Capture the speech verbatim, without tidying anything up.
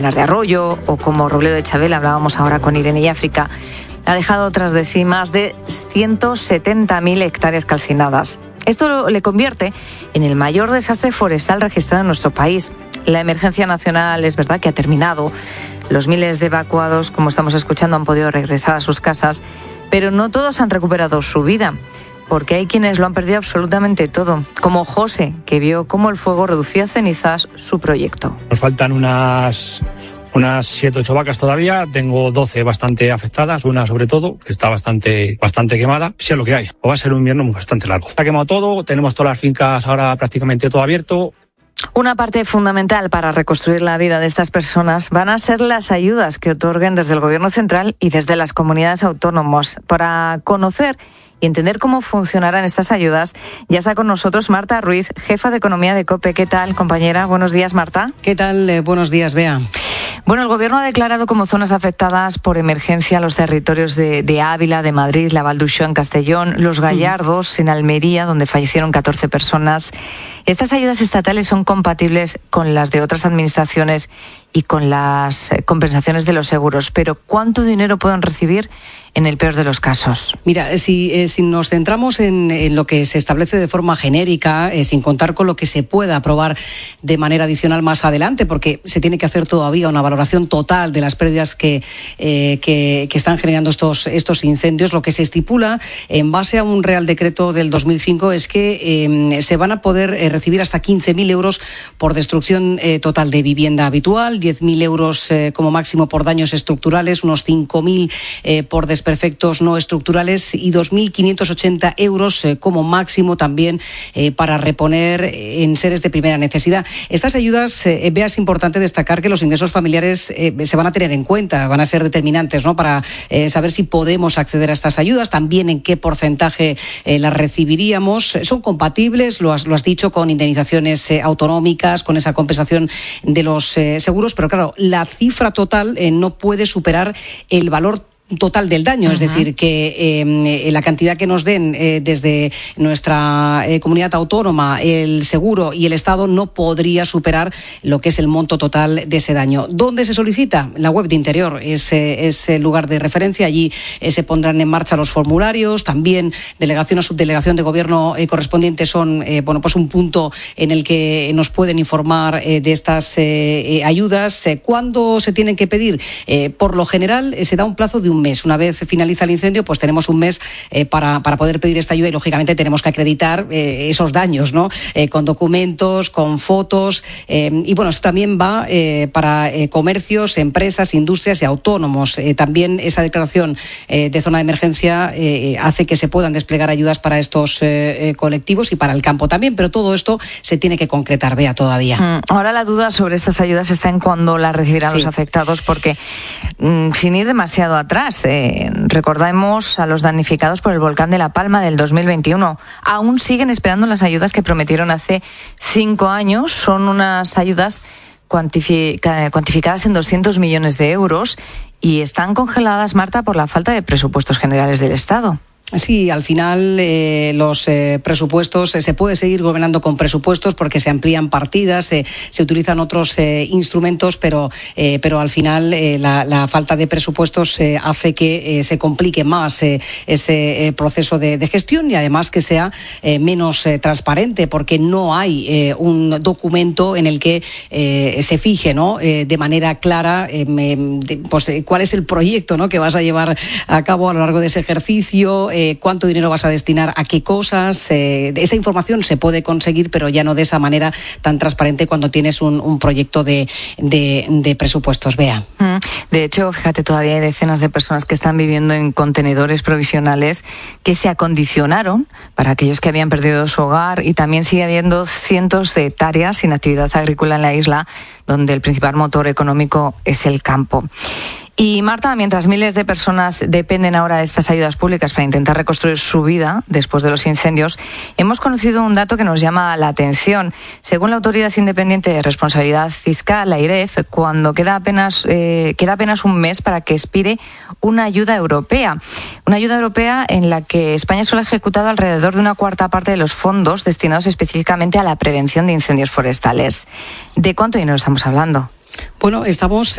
de Arroyo o como Robledo de Chabela, hablábamos ahora con Irene y África, ha dejado tras de sí más de ciento setenta mil hectáreas calcinadas. Esto le convierte en el mayor desastre forestal registrado en nuestro país. La emergencia nacional es verdad que ha terminado. Los miles de evacuados, como estamos escuchando, han podido regresar a sus casas, pero no todos han recuperado su vida, porque hay quienes lo han perdido absolutamente todo, como José, que vio cómo el fuego reducía a cenizas su proyecto. Nos faltan unas... unas siete o ocho vacas todavía, tengo doce bastante afectadas, una sobre todo, que está bastante bastante quemada. Sí es lo que hay, o va a ser un invierno bastante largo. Está quemado todo, tenemos todas las fincas ahora prácticamente todo abierto. Una parte fundamental para reconstruir la vida de estas personas van a ser las ayudas que otorguen desde el Gobierno central y desde las comunidades autónomas. Para conocer y entender cómo funcionarán estas ayudas, ya está con nosotros Marta Ruiz, jefa de Economía de COPE. ¿Qué tal, compañera? Buenos días, Marta. ¿Qué tal? Eh, buenos días, Bea. Bueno, el Gobierno ha declarado como zonas afectadas por emergencia los territorios de, de Ávila, de Madrid, la Val d'Uixó en Castellón, Los Gallardos en Almería, donde fallecieron catorce personas. Estas ayudas estatales son compatibles con las de otras administraciones y con las compensaciones de los seguros, pero ¿cuánto dinero pueden recibir en el peor de los casos? Mira, si, eh, si nos centramos en, en lo que se establece de forma genérica, eh, sin contar con lo que se pueda aprobar de manera adicional más adelante, porque se tiene que hacer todavía una valoración total de las pérdidas que, eh, que, que están generando estos, estos incendios, lo que se estipula en base a un Real Decreto del dos mil cinco es que eh, se van a poder eh, recibir hasta quince mil euros por destrucción eh, total de vivienda habitual, diez mil euros eh, como máximo por daños estructurales, unos cinco mil eh, por desperfectos no estructurales y dos mil quinientos ochenta euros eh, como máximo también eh, para reponer en seres de primera necesidad. Estas ayudas, eh, Bea, es importante destacar que los ingresos familiares eh, se van a tener en cuenta, van a ser determinantes, ¿no?, para eh, saber si podemos acceder a estas ayudas, también en qué porcentaje eh, las recibiríamos. Son compatibles, lo has, lo has dicho, con indemnizaciones eh, autonómicas, con esa compensación de los eh, seguros, pero claro, la cifra total eh, no puede superar el valor total del daño, uh-huh. Es decir, que eh, la cantidad que nos den eh, desde nuestra eh, comunidad autónoma, el seguro y el Estado no podría superar lo que es el monto total de ese daño. ¿Dónde se solicita? La web de Interior es, eh, es el lugar de referencia. Allí eh, se pondrán en marcha los formularios. También delegación o subdelegación de gobierno eh, correspondiente son eh, bueno, pues un punto en el que nos pueden informar eh, de estas eh, eh, ayudas. Eh, ¿Cuándo se tienen que pedir? Eh, por lo general eh, se da un plazo de un mes. Una vez finaliza el incendio, pues tenemos un mes eh, para, para poder pedir esta ayuda y, lógicamente, tenemos que acreditar eh, esos daños, ¿no? Eh, con documentos, con fotos. Eh, y, bueno, esto también va eh, para eh, comercios, empresas, industrias y autónomos. Eh, también esa declaración eh, de zona de emergencia eh, hace que se puedan desplegar ayudas para estos eh, eh, colectivos y para el campo también, pero todo esto se tiene que concretar, Bea, todavía. Mm, ahora la duda sobre estas ayudas está en cuándo las recibirán sí. los afectados, porque mm, sin ir demasiado atrás, Eh, recordemos a los damnificados por el volcán de La Palma del dos mil veintiuno. Aún siguen esperando las ayudas que prometieron hace cinco años. Son unas ayudas cuantific- cuantificadas en doscientos millones de euros y están congeladas, Marta, por la falta de presupuestos generales del Estado. Sí, al final eh, los eh, presupuestos, eh, se puede seguir gobernando con presupuestos porque se amplían partidas, eh, se utilizan otros eh, instrumentos, pero eh, pero al final eh, la, la falta de presupuestos eh, hace que eh, se complique más eh, ese eh, proceso de, de gestión y además que sea eh, menos eh, transparente, porque no hay eh, un documento en el que eh, se fije, ¿no?, eh, de manera clara eh, de, pues, eh, cuál es el proyecto, ¿no?, que vas a llevar a cabo a lo largo de ese ejercicio. Eh, Eh, cuánto dinero vas a destinar a qué cosas. Eh, esa información se puede conseguir, pero ya no de esa manera tan transparente cuando tienes un, un proyecto de, de, de presupuestos, Bea. Mm, de hecho, fíjate, todavía hay decenas de personas que están viviendo en contenedores provisionales que se acondicionaron para aquellos que habían perdido su hogar, y también sigue habiendo cientos de hectáreas sin actividad agrícola en la isla, donde el principal motor económico es el campo. Y, Marta, mientras miles de personas dependen ahora de estas ayudas públicas para intentar reconstruir su vida después de los incendios, hemos conocido un dato que nos llama la atención. Según la Autoridad Independiente de Responsabilidad Fiscal, la AIREF, cuando queda apenas, eh, queda apenas un mes para que expire una ayuda europea. Una ayuda europea en la que España solo ha ejecutado alrededor de una cuarta parte de los fondos destinados específicamente a la prevención de incendios forestales. ¿De cuánto dinero estamos hablando? Bueno, estamos